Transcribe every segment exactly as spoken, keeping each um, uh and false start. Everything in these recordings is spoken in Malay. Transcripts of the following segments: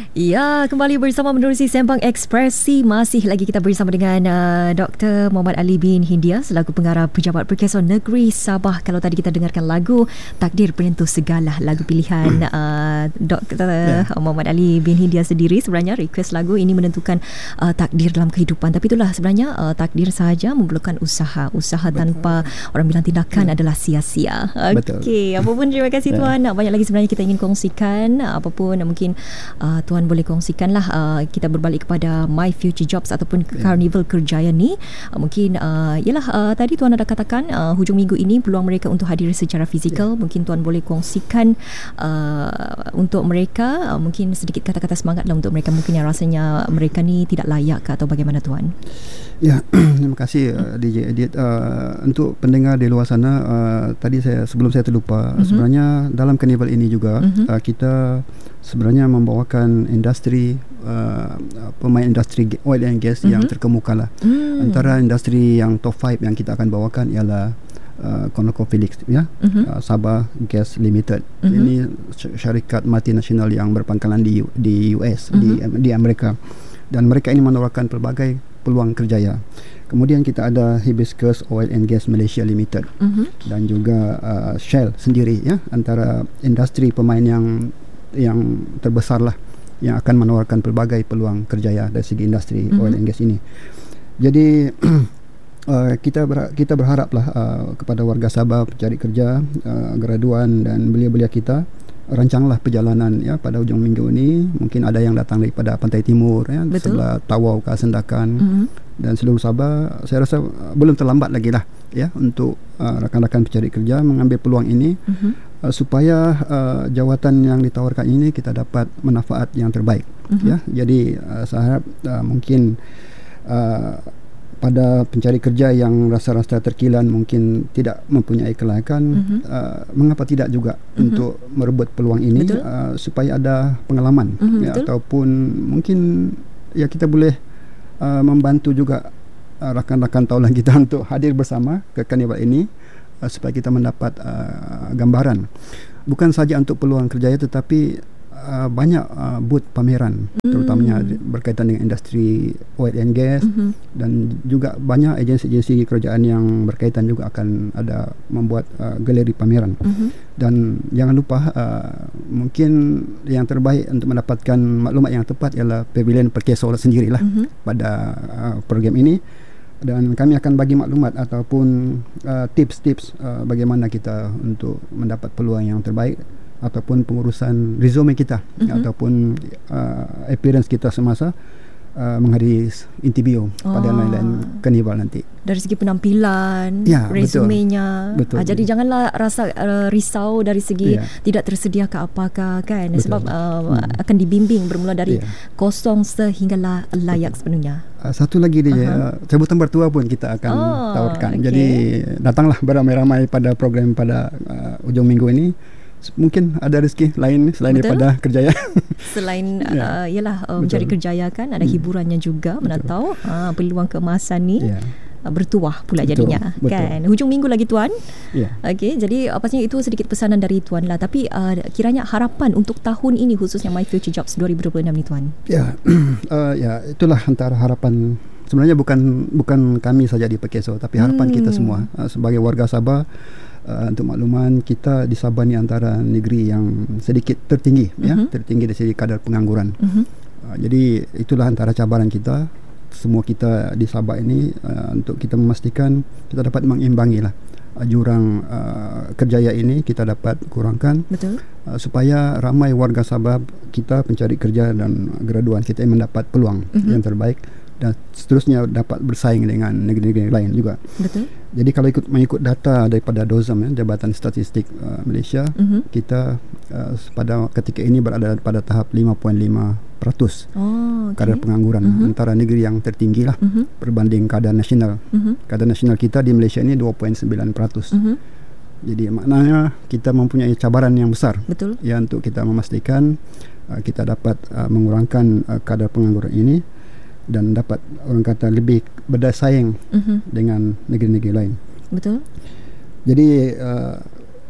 Ya, kembali bersama menerusi Sembang Ekspresi. Masih lagi kita bersama dengan uh, Doktor Muhammad Ali bin Hindia selaku pengarah Pejabat Perkeson Negeri Sabah. Kalau tadi kita dengarkan lagu Takdir Penentu Segala, lagu pilihan uh, Doktor yeah. Muhammad Ali bin Hindia sendiri. Sebenarnya request lagu ini menentukan uh, takdir dalam kehidupan. Tapi itulah sebenarnya uh, takdir sahaja memerlukan usaha. Usaha Betul. Tanpa orang bilang tindakan yeah. adalah sia-sia. Okey, apapun terima kasih yeah. Tuan. Banyak lagi sebenarnya kita ingin kongsikan. Apapun mungkin uh, Tuan boleh kongsikanlah uh, kita berbalik kepada My Future Jobs ataupun yeah. Carnival Kerjaya ni. Uh, mungkin uh, yalah uh, tadi Tuan ada katakan uh, hujung minggu ini peluang mereka untuk hadir secara fizikal. Yeah. Mungkin Tuan boleh kongsikan uh, untuk mereka uh, mungkin sedikit kata-kata semangatlah untuk mereka mungkin yang rasanya mereka ni tidak layak ke atau bagaimana Tuan? Ya, terima kasih uh, D J Edit. Uh, untuk pendengar di luar sana, uh, tadi saya sebelum saya terlupa, mm-hmm. sebenarnya dalam carnival ini juga mm-hmm. uh, kita sebenarnya membawakan industri uh, pemain industri oil and gas mm-hmm. yang terkemuka lah. Mm. Antara industri yang top lima yang kita akan bawakan ialah uh, ConocoPhillips ya, mm-hmm. uh, Sabah Gas Limited. Mm-hmm. Ini syarikat multinasional yang berpangkalan di di U S, mm-hmm. di di Amerika. Dan mereka ini menawarkan pelbagai peluang kerjaya. Kemudian kita ada Hibiscus Oil and Gas Malaysia Limited mm-hmm. dan juga uh, Shell sendiri ya, antara industri pemain yang yang terbesar lah yang akan menawarkan pelbagai peluang kerjaya dari segi industri mm-hmm. oil and gas ini. Jadi uh, kita ber, kita berharaplah uh, kepada warga Sabah pencari kerja, uh, graduan dan belia-belia kita, rancanglah perjalanan ya pada hujung minggu ini. Mungkin ada yang datang daripada pantai timur ya, sebelah Tawau ke Sendakan mm-hmm. dan seluruh Sabah. Saya rasa uh, belum terlambat lagi lah ya untuk uh, rakan-rakan pencari kerja mengambil peluang ini mm-hmm. uh, supaya uh, jawatan yang ditawarkan ini kita dapat manfaat yang terbaik mm-hmm. ya. Jadi uh, saya harap uh, mungkin uh, pada pencari kerja yang rasa-rasa terkilan mungkin tidak mempunyai kelayakan, mm-hmm. uh, mengapa tidak juga mm-hmm. untuk merebut peluang ini uh, supaya ada pengalaman mm-hmm, ya, ataupun mungkin ya kita boleh uh, membantu juga uh, rakan-rakan taulan kita untuk hadir bersama ke karnival ini uh, supaya kita mendapat uh, gambaran bukan saja untuk peluang kerjaya tetapi Uh, banyak uh, booth pameran mm. terutamanya berkaitan dengan industri oil and gas mm-hmm. dan juga banyak agensi-agensi kerajaan yang berkaitan juga akan ada membuat uh, galeri pameran mm-hmm. dan jangan lupa uh, mungkin yang terbaik untuk mendapatkan maklumat yang tepat ialah Pavilion Perkeso sendirilah mm-hmm. pada uh, program ini, dan kami akan bagi maklumat ataupun uh, tips-tips uh, bagaimana kita untuk mendapat peluang yang terbaik ataupun pengurusan resume kita mm-hmm. ataupun uh, appearance kita semasa uh, menghadiri interview oh. pada lain-lain karnival nanti. Dari segi penampilan, ya, resumenya. Betul. Ah, jadi janganlah rasa uh, risau dari segi ya. tidak tersedia ke apakah kan, betul. Sebab uh, hmm. akan dibimbing bermula dari ya. kosong sehinggalah layak betul. sepenuhnya. Uh, satu lagi dia uh-huh. cabutan bertua pun kita akan oh, tawarkan. Okay. Jadi datanglah beramai-ramai pada program pada uh, hujung minggu ini. Mungkin ada rezeki lain selain Betul. daripada kerjaya. Selain ya. uh, yalah uh, mencari kerjaya kan ada hmm. hiburannya juga. Mana tahu uh, peluang keemasan ni ya. uh, bertuah pula Betul. jadinya. Betul. Kan. Hujung minggu lagi Tuan. Ya. Okey, jadi uh, pastinya itu sedikit pesanan dari Tuan lah. Tapi uh, kiranya harapan untuk tahun ini khususnya My Future Jobs dua ribu dua puluh enam ni Tuan. Ya, uh, ya itulah antara harapan. Sebenarnya bukan bukan kami saja di Perkeso, tapi harapan hmm. kita semua uh, sebagai warga Sabah. Uh, untuk makluman, kita di Sabah ni antara negeri yang sedikit tertinggi uh-huh. ya, tertinggi dari segi kadar pengangguran. Uh-huh. Uh, jadi itulah antara cabaran kita semua kita di Sabah ini uh, untuk kita memastikan kita dapat mengimbangi lah uh, jurang uh, kerjaya ini kita dapat kurangkan. Betul. Uh, supaya ramai warga Sabah kita pencari kerja dan graduan kita yang mendapat peluang uh-huh. yang terbaik dan seterusnya dapat bersaing dengan negeri-negeri lain juga. Betul. Jadi kalau ikut mengikut data daripada DOZAM ya, Jabatan Statistik uh, Malaysia, uh-huh. kita uh, pada ketika ini berada pada tahap lima perpuluhan lima peratus oh, okay. kadar pengangguran uh-huh. antara negeri yang tertinggi lah uh-huh. berbanding kadar nasional. Uh-huh. Kadar nasional kita di Malaysia ini dua perpuluhan sembilan peratus. Uh-huh. Jadi maknanya kita mempunyai cabaran yang besar. Betul. Ya, untuk kita memastikan uh, kita dapat uh, mengurangkan uh, kadar pengangguran ini dan dapat orang kata lebih berdaya saing uh-huh. dengan negeri-negeri lain. Betul. Jadi uh,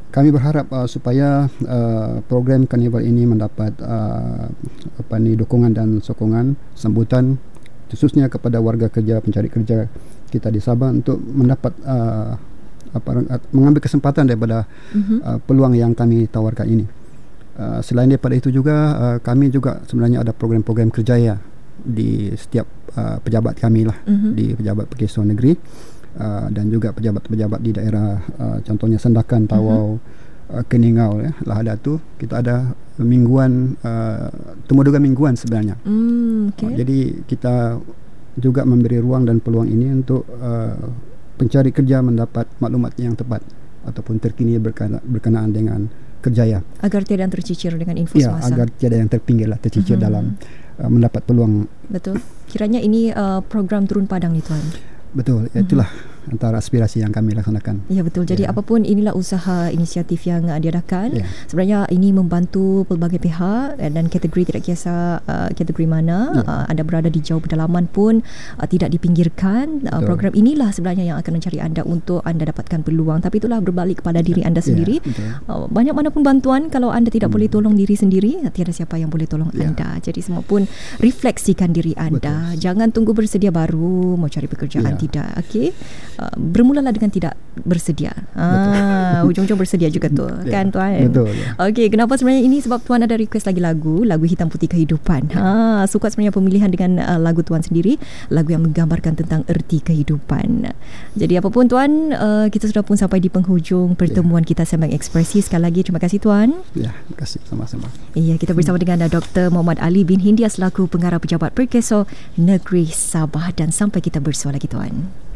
kami berharap uh, supaya uh, program karnival ini mendapat uh, apa ni dukungan dan sokongan sambutan khususnya kepada warga kerja pencari kerja kita di Sabah untuk mendapat uh, apa mengambil kesempatan daripada uh-huh. uh, peluang yang kami tawarkan ini. Uh, selain daripada itu juga uh, kami juga sebenarnya ada program-program kerjaya di setiap uh, pejabat kami lah, uh-huh. di pejabat perkesuan negeri. Uh, dan juga pejabat-pejabat di daerah uh, contohnya Sandakan, Tawau, uh-huh. uh, Keningau ya, Lahada tu kita ada mingguan uh, temuduga mingguan sebenarnya. Mm, okay. uh, jadi kita juga memberi ruang dan peluang ini untuk uh, pencari kerja mendapat maklumat yang tepat ataupun terkini berkena, berkenaan dengan kerjaya agar tiada yang tercicir dengan info ya, semasa. Agar tiada yang terpinggir lah, tercicir uh-huh. dalam uh, mendapat peluang. Betul. Kiranya ini uh, program turun padang ni tuan. Betul, itulah mm-hmm. antara aspirasi yang kami laksanakan. Ya betul. Jadi yeah. apapun inilah usaha inisiatif yang uh, diadakan. Yeah. Sebenarnya ini membantu pelbagai pihak dan kategori tidak kisah uh, kategori mana yeah. uh, anda berada di jauh pedalaman pun uh, tidak dipinggirkan. Uh, program inilah sebenarnya yang akan mencari anda untuk anda dapatkan peluang. Tapi itulah berbalik kepada diri anda sendiri. Yeah, uh, banyak mana pun bantuan kalau anda tidak hmm. boleh tolong diri sendiri, tiada siapa yang boleh tolong yeah. anda. Jadi semua pun refleksikan diri anda. Betul. Jangan tunggu bersedia baru mau cari pekerjaan. Yeah. Tidak, okey. Uh, bermulalah dengan tidak bersedia. Ah, ujung-ujung bersedia juga tu, yeah. kan tuan? Betul. Yeah. Okey, kenapa sebenarnya ini? Sebab tuan ada request lagi lagu, lagu Hitam Putih Kehidupan. Ha, suka sebenarnya pemilihan dengan uh, lagu tuan sendiri, lagu yang menggambarkan tentang erti kehidupan. Jadi apapun tuan, uh, kita sudah pun sampai di penghujung pertemuan yeah. kita Sembang Ekspresi. Sekali lagi terima kasih tuan. Ya, yeah, terima kasih sama-sama. Iya, kita bersama hmm. dengan Doktor Muhammad Ali bin Hindia selaku Pengarah Pejabat Perkeso Negeri Sabah, dan sampai kita bersua lagi tuan.